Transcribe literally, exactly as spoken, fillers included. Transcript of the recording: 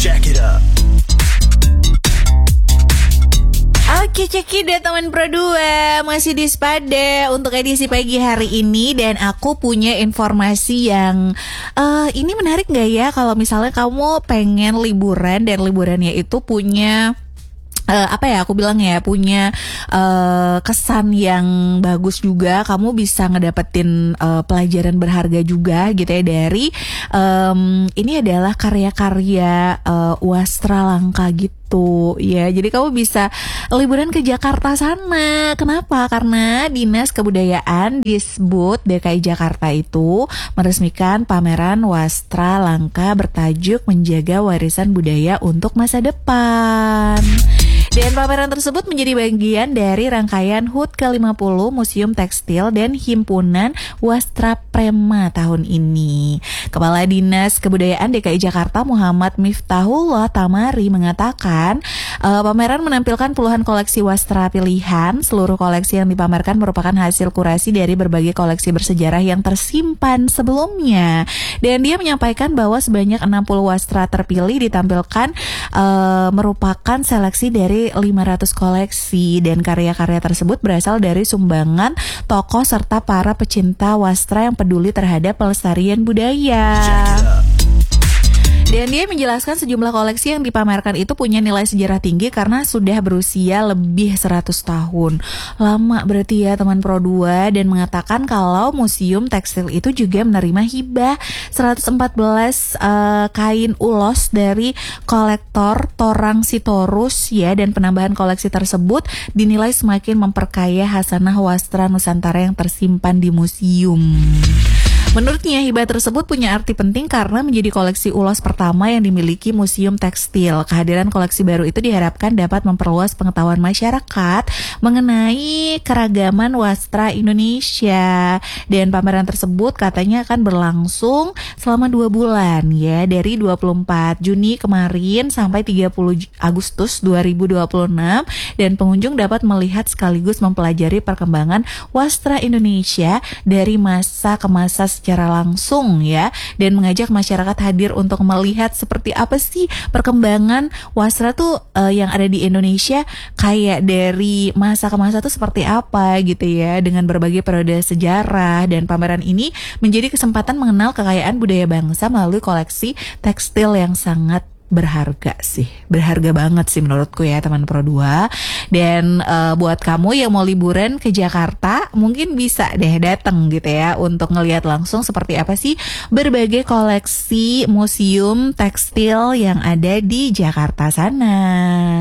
Jack it up. Oke, cekidot teman Pro dua, masih di Spade untuk edisi pagi hari ini. Dan aku punya informasi yang uh, ini menarik gak ya kalau misalnya kamu pengen liburan dan liburannya itu punya Uh, apa ya aku bilang ya punya uh, kesan yang bagus juga. Kamu bisa ngedapetin uh, pelajaran berharga juga gitu ya dari um, ini adalah karya-karya uh, Wastra Langka gitu ya. Jadi kamu bisa liburan ke Jakarta sana. Kenapa? Karena Dinas Kebudayaan Disbud D K I Jakarta itu meresmikan pameran Wastra Langka bertajuk Menjaga Warisan Budaya untuk Masa Depan. Dan pameran tersebut menjadi bagian dari rangkaian H U T ke lima puluh Museum Tekstil dan Himpunan Wastra Prema tahun ini. Kepala Dinas Kebudayaan D K I Jakarta Muhammad Miftahullah Tamari mengatakan uh, pameran menampilkan puluhan koleksi wastra pilihan. Seluruh koleksi yang dipamerkan merupakan hasil kurasi dari berbagai koleksi bersejarah yang tersimpan sebelumnya. Dan dia menyampaikan bahwa sebanyak enam puluh wastra terpilih ditampilkan uh, merupakan seleksi dari lima ratus koleksi, dan karya-karya tersebut berasal dari sumbangan tokoh serta para pecinta wastra yang peduli terhadap pelestarian budaya. Dan dia menjelaskan sejumlah koleksi yang dipamerkan itu punya nilai sejarah tinggi karena sudah berusia lebih seratus tahun. Lama berarti ya teman Pro dua. Dan mengatakan kalau Museum Tekstil itu juga menerima hibah seratus empat belas uh, kain ulos dari kolektor Torang Sitorus ya. Dan penambahan koleksi tersebut dinilai semakin memperkaya hasanah wastra Nusantara yang tersimpan di museum. Menurutnya, hibah tersebut punya arti penting karena menjadi koleksi ulos pertama yang dimiliki Museum Tekstil. Kehadiran koleksi baru itu diharapkan dapat memperluas pengetahuan masyarakat mengenai keragaman wastra Indonesia. Dan pameran tersebut katanya akan berlangsung selama dua bulan ya, dari dua puluh empat Juni kemarin sampai tiga puluh Agustus dua ribu dua puluh enam. Dan pengunjung dapat melihat sekaligus mempelajari perkembangan wastra Indonesia dari masa ke masa secara langsung ya, dan mengajak masyarakat hadir untuk melihat seperti apa sih perkembangan wastra tuh uh, yang ada di Indonesia, kayak dari masa ke masa tuh seperti apa gitu ya, dengan berbagai periode sejarah. Dan pameran ini menjadi kesempatan mengenal kekayaan budaya bangsa melalui koleksi tekstil yang sangat berharga sih, berharga banget sih menurutku ya teman Pro dua. Dan uh, buat kamu yang mau liburan ke Jakarta, mungkin bisa deh datang gitu ya untuk ngelihat langsung seperti apa sih berbagai koleksi museum tekstil yang ada di Jakarta sana.